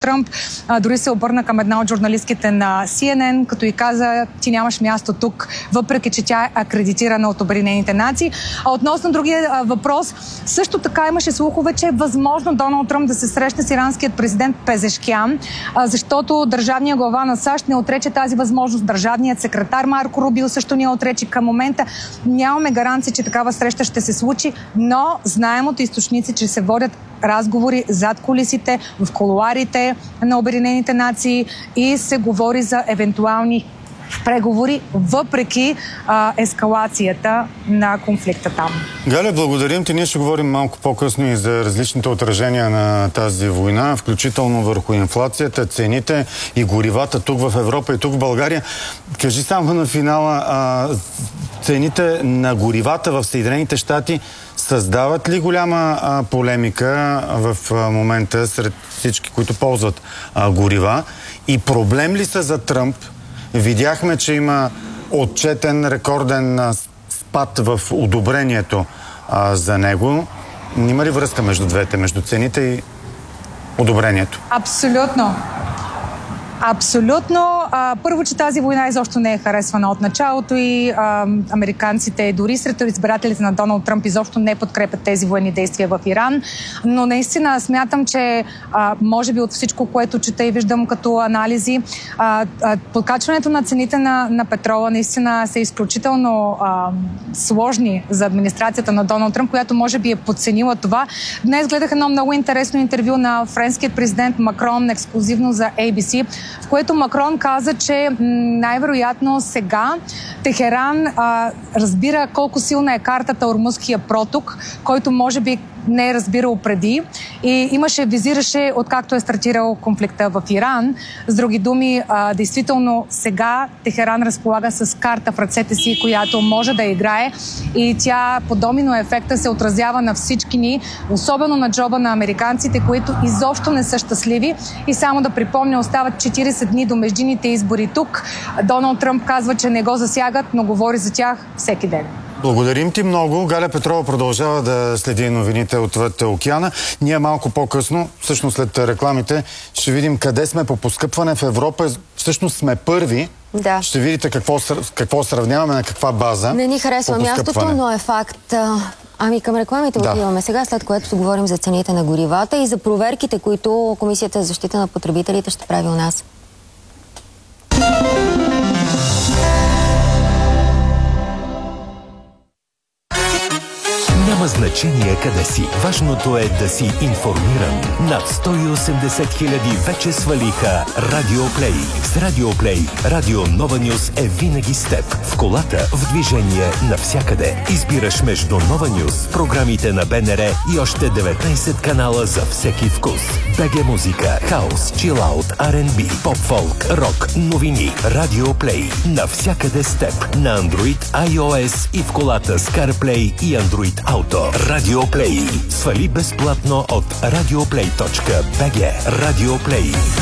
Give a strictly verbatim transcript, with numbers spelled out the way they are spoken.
Тръмп. А, дори се обърна към една от журналистките на Си Ен Ен, като й каза: ти нямаш място тук, въпреки че тя е акредитирана от Обединените нации. А относно другия а, въпрос, също така имаше слухове, че е възможно Доналд Тръмп да се срещне с иранският президент Пезешкян, а, защото държавният глава на САЩ не отрече тази възможност. Държавният секретар Марко Рубио също ни отрече. Към момента нямаме гаранция, че такава среща ще се случи, но знаем от източници, че се водят разговори зад кулисите, в кулоарите на Обединените нации и се говори за евентуални преговори, въпреки а, ескалацията на конфликта там. Галя, благодарим ти. Ние ще говорим малко по-късно и за различните отражения на тази война, включително върху инфлацията, цените и горивата тук в Европа и тук в България. Кажи само на финала, а, цените на горивата в Съединените щати създават ли голяма а, полемика в а, момента сред всички, които ползват а, горива? И проблем ли са за Тръмп? Видяхме, че има отчетен рекорден а, спад в одобрението а, за него. Има ли връзка между двете, между цените и одобрението? Абсолютно. Абсолютно. А, първо, че тази война изобщо не е харесвана от началото и а, американците, дори сред избирателите на Доналд Тръмп, изобщо не подкрепят тези военни действия в Иран. Но наистина смятам, че а, може би от всичко, което чета и виждам като анализи, а, а, подкачването на цените на, на петрола наистина са изключително а, сложни за администрацията на Доналд Тръмп, която може би е подценила това. Днес гледах едно много интересно интервю на френският президент Макрон, ексклюзивно за Ей Би Си, в което Макрон каза, че най-вероятно сега Техеран а, разбира колко силна е картата Ормузския проток, който може би не е разбирал преди и имаше, визираше откакто е стартирал конфликта в Иран. С други думи, а, действително сега Техеран разполага с карта в ръцете си, която може да играе и тя по домино ефекта се отразява на всички ни, особено на джоба на американците, които изобщо не са щастливи. И само да припомня, остават четирийсет дни до междинните избори тук. Доналд Тръмп казва, че не го засягат, но говори за тях всеки ден. Благодарим ти много. Галя Петрова продължава да следи новините отвъд океана. Ние малко по-късно, всъщност след рекламите, ще видим къде сме по поскъпване в Европа. Всъщност сме първи. Да. Ще видите какво, какво сравняваме, на каква база. Не ни харесва мястото, но е факт. Ами към рекламите да. Отиваме сега, след което говорим за цените на горивата и за проверките, които Комисията за защита на потребителите ще прави у нас. Няма значение къде си. Важното е да си информиран. Над сто и осемдесет хиляди вече свалиха Радиоплей. С Радиоплей Радио Нова Нюз е винаги с теб. В колата, в движение, навсякъде. Избираш между Нова Нюз, програмите на Б Н Р и още деветнайсет канала за всеки вкус. БГ музика, хаус, чилаут, Ар Ен Би, поп-фолк, рок, новини. Радиоплей. Навсякъде с теб. На Android, iOS и в колата с CarPlay и Android Auto. Радиоплей. Свали безплатно от радиоплей точка би джи. Радиоплей.